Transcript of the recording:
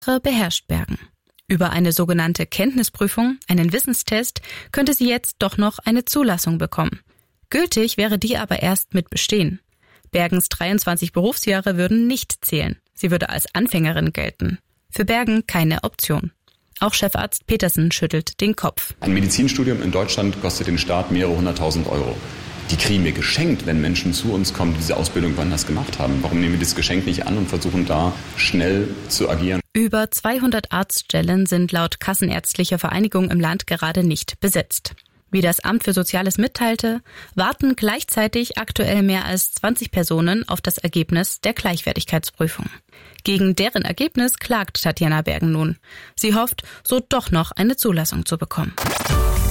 beherrscht Bergen. Über eine sogenannte Kenntnisprüfung, einen Wissenstest, könnte sie jetzt doch noch eine Zulassung bekommen. Gültig wäre die aber erst mit Bestehen. Bergens 23 Berufsjahre würden nicht zählen. Sie würde als Anfängerin gelten. Für Bergen keine Option. Auch Chefarzt Petersen schüttelt den Kopf. Ein Medizinstudium in Deutschland kostet den Staat mehrere 100.000 Euro. Die kriegen wir geschenkt, wenn Menschen zu uns kommen, die diese Ausbildung woanders gemacht haben. Warum nehmen wir das Geschenk nicht an und versuchen da schnell zu agieren? Über 200 Arztstellen sind laut Kassenärztlicher Vereinigung im Land gerade nicht besetzt. Wie das Amt für Soziales mitteilte, warten gleichzeitig aktuell mehr als 20 Personen auf das Ergebnis der Gleichwertigkeitsprüfung. Gegen deren Ergebnis klagt Tatjana Bergen nun. Sie hofft, so doch noch eine Zulassung zu bekommen.